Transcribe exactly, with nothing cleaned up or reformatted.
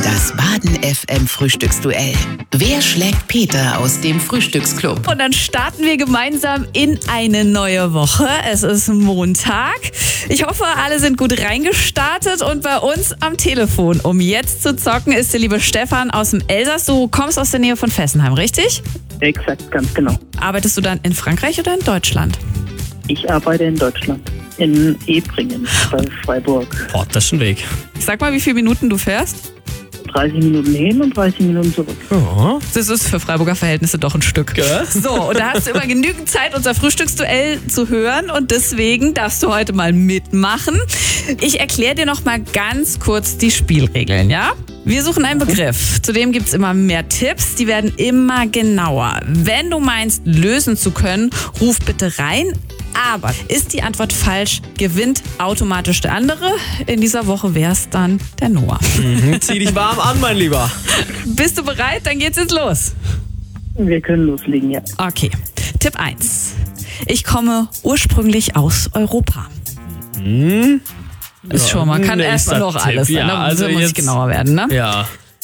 Das Baden F M Frühstücksduell. Wer schlägt Peter aus dem Frühstücksclub? Und dann starten wir gemeinsam in eine neue Woche. Es ist Montag. Ich hoffe, alle sind gut reingestartet. Und bei uns am Telefon, um jetzt zu zocken, ist der liebe Stefan aus dem Elsass. Du kommst aus der Nähe von Fessenheim, richtig? Exakt, ganz genau. Arbeitest du dann in Frankreich oder in Deutschland? Ich arbeite in Deutschland, in Ebringen bei Freiburg. Boah, das ist ein Weg. Sag mal, wie viele Minuten du fährst? dreißig Minuten hin und dreißig Minuten zurück. Oh. Das ist für Freiburger Verhältnisse doch ein Stück. Gell? So, und da hast du immer genügend Zeit, unser Frühstücksduell zu hören. Und deswegen darfst du heute mal mitmachen. Ich erkläre dir noch mal ganz kurz die Spielregeln, ja? Wir suchen einen Begriff. Zudem gibt es immer mehr Tipps. Die werden immer genauer. Wenn du meinst, lösen zu können, ruf bitte rein. Aber ist die Antwort falsch, gewinnt automatisch der andere. In dieser Woche wäre es dann der Noah. Mhm, zieh dich warm an, mein Lieber. Bist du bereit? Dann geht's jetzt los. Wir können loslegen, ja. Okay, Tipp eins. Ich komme ursprünglich aus Europa. Hm? Ist schon mal, kann Nächster erstmal noch Tipp. alles sein. Ja, Da also muss ich jetzt- genauer werden, ne? Ja.